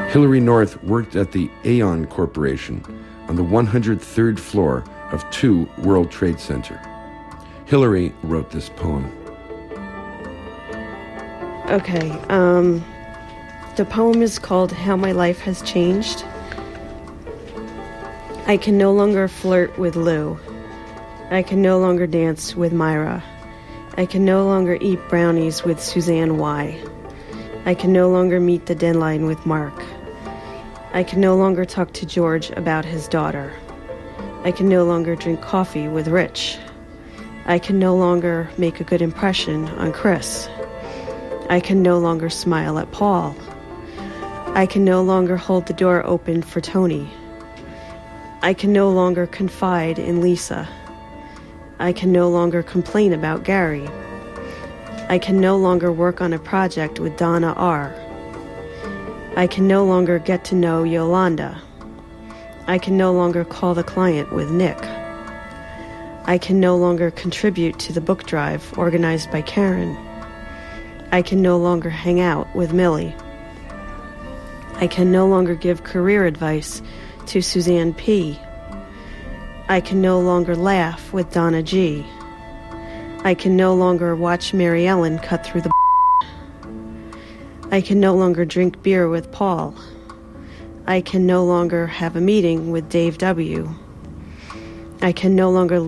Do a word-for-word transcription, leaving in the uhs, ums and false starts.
Hillary North worked at the Aon Corporation on the one hundred third floor of two World Trade Center. Hillary wrote this poem. Okay, um, the poem is called How My Life Has Changed. I can no longer flirt with Lou. I can no longer dance with Myra. I can no longer eat brownies with Suzanne Y. I can no longer meet the deadline with Mark. I can no longer talk to George about his daughter. I can no longer drink coffee with Rich. I can no longer make a good impression on Chris. I can no longer smile at Paul. I can no longer hold the door open for Tony. I can no longer confide in Lisa. I can no longer complain about Gary. I can no longer work on a project with Donna R. I can no longer get to know Yolanda. I can no longer call the client with Nick. I can no longer contribute to the book drive organized by Karen. I can no longer hang out with Millie. I can no longer give career advice to Suzanne P. I can no longer laugh with Donna G. I can no longer watch Mary Ellen cut through the I can no longer drink beer with Paul. I can no longer have a meeting with Dave W. I can no longer